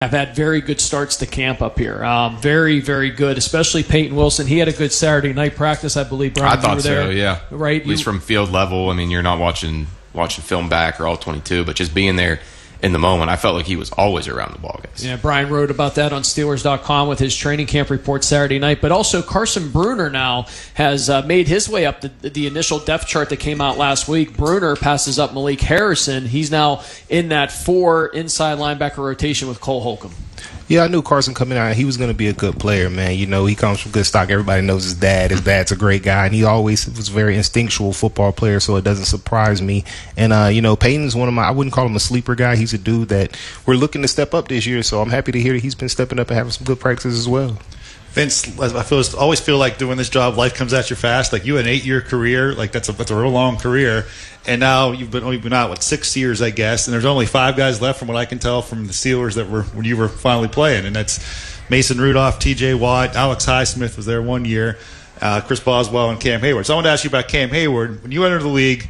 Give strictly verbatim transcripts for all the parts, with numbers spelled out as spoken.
have had very good starts to camp up here. Um, very, very good, especially Peyton Wilson. He had a good Saturday night practice, I believe. Brian, I thought you were there, so, yeah. Right? At least you, from field level. I mean, you're not watching watching film back or all twenty-two, but just being there in the moment, I felt like he was always around the ball, guys. Yeah, Brian wrote about that on Steelers dot com with his training camp report Saturday night. But also Carson Bruner now has uh, made his way up the, the initial depth chart that came out last week. Bruner passes up Malik Harrison. He's now in that four inside linebacker rotation with Cole Holcomb. Yeah, I knew Carson coming out, he was going to be a good player, man. You know, he comes from good stock. Everybody knows his dad. His dad's a great guy, and he always was a very instinctual football player, so it doesn't surprise me. And, uh, you know, Peyton's one of my – I wouldn't call him a sleeper guy. He's a dude that we're looking to step up this year, so I'm happy to hear that he's been stepping up and having some good practices as well. Vince, I feel, always feel like doing this job, life comes at you fast. Like, you had an eight-year career. Like, that's a, that's a real long career. And now you've been, you've been out, what, six years, I guess. And there's only five guys left from what I can tell from the Steelers that were when you were finally playing. And that's Mason Rudolph, T J Watt, Alex Highsmith was there one year, uh, Chris Boswell, and Cam Hayward. So I wanted to ask you about Cam Hayward. When you entered the league,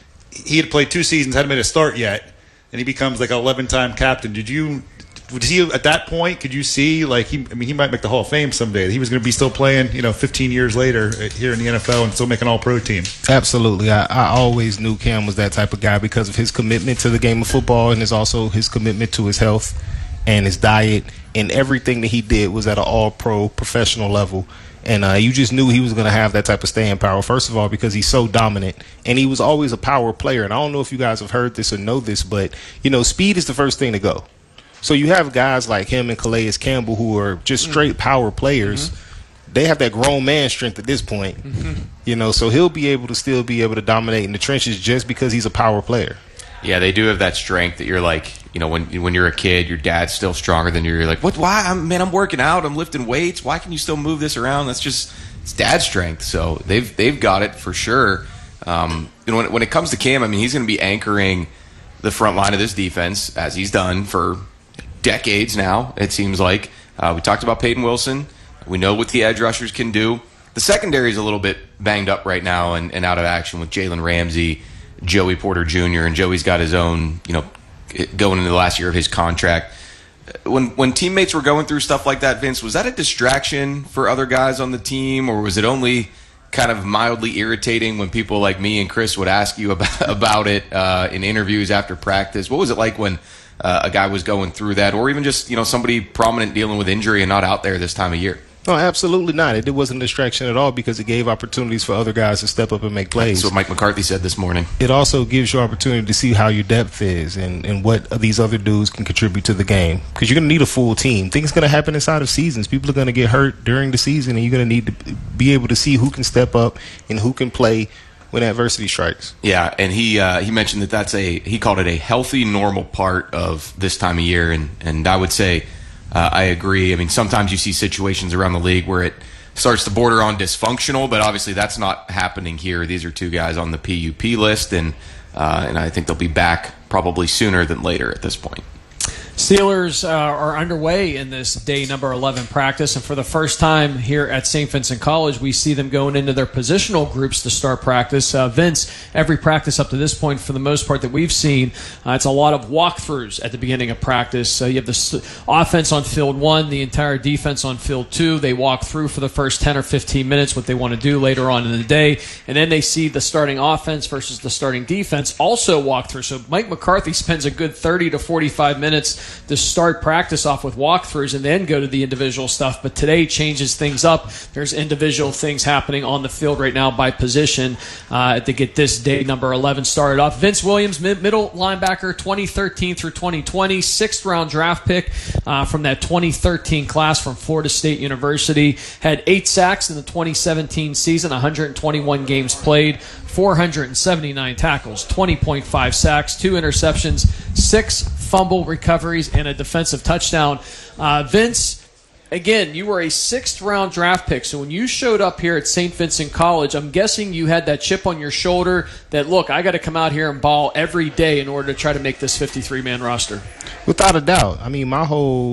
he had played two seasons, hadn't made a start yet, and he becomes like an eleven-time captain. Did you... Was he at that point? Could you see like he? I mean, he might make the Hall of Fame someday. He was going to be still playing, you know, fifteen years later here in the N F L and still make an All-Pro team. Absolutely, I, I always knew Cam was that type of guy because of his commitment to the game of football and his also his commitment to his health and his diet, and everything that he did was at an All-Pro professional level. And uh, you just knew he was going to have that type of staying power. First of all, because he's so dominant, and he was always a power player. And I don't know if you guys have heard this or know this, but you know, speed is the first thing to go. So you have guys like him and Calais Campbell who are just straight power players. Mm-hmm. They have that grown man strength at this point. Mm-hmm. You know, so he'll be able to still be able to dominate in the trenches just because he's a power player. Yeah, they do have that strength that you're like, you know, when when you're a kid, your dad's still stronger than you. You're like, what? Why? I'm, man, I'm working out. I'm lifting weights. Why can you still move this around? That's just it's dad's strength. So they've they've got it for sure. Um, you know, when, when it comes to Cam, I mean, he's going to be anchoring the front line of this defense as he's done for decades now, it seems like. Uh, we talked about Peyton Wilson. We know what the edge rushers can do. The secondary is a little bit banged up right now and, and out of action with Jalen Ramsey, Joey Porter Junior, and Joey's got his own, you know, going into the last year of his contract. When when teammates were going through stuff like that, Vince, was that a distraction for other guys on the team, or was it only kind of mildly irritating when people like me and Chris would ask you about, about it uh, in interviews after practice? What was it like when Uh, a guy was going through that, or even just, you know, somebody prominent dealing with injury and not out there this time of year? No, absolutely not. It, it wasn't a distraction at all because it gave opportunities for other guys to step up and make plays. That's what Mike McCarthy said this morning. It also gives you opportunity to see how your depth is and, and what these other dudes can contribute to the game, because you're going to need a full team. Things are going to happen inside of seasons. People are going to get hurt during the season, and you're going to need to be able to see who can step up and who can play when adversity strikes. Yeah, and he uh, he mentioned that that's a he called it a healthy, normal part of this time of year, and and I would say uh, I agree. I mean, sometimes you see situations around the league where it starts to border on dysfunctional, but obviously that's not happening here. These are two guys on the P U P list, and uh, and I think they'll be back probably sooner than later at this point. Steelers uh, are underway in this day number eleven practice, and for the first time here at Saint Vincent College, we see them going into their positional groups to start practice. Uh, Vince, every practice up to this point, for the most part that we've seen, uh, it's a lot of walkthroughs at the beginning of practice. Uh, you have the st- offense on field one, the entire defense on field two. They walk through for the first ten or fifteen minutes what they want to do later on in the day, and then they see the starting offense versus the starting defense also walk through. So Mike McCarthy spends a good thirty to forty-five minutes to start practice off with walkthroughs and then go to the individual stuff. But today changes things up. There's individual things happening on the field right now by position uh, to get this day number eleven started off. Vince Williams, mid- middle linebacker, twenty thirteen through twenty twenty, sixth round draft pick uh, from that twenty thirteen class from Florida State University. Had eight sacks in the twenty seventeen season, one hundred twenty-one games played, four hundred seventy-nine tackles, twenty point five sacks, two interceptions, six fumble recoveries, and a defensive touchdown. Uh, Vince, again, you were a sixth-round draft pick, so when you showed up here at Saint Vincent College, I'm guessing you had that chip on your shoulder that, look, I got to come out here and ball every day in order to try to make this fifty-three man roster. Without a doubt. I mean, my whole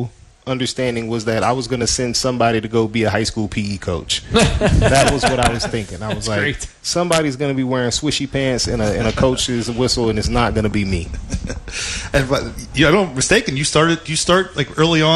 understanding was that I was going to send somebody to go be a high school P E coach. That was what I was thinking. I was That's like, great. somebody's going to be wearing swishy pants and a, and a coach's whistle, and it's not going to be me. And but, yeah, I don't mistaken. You started. You start like early on.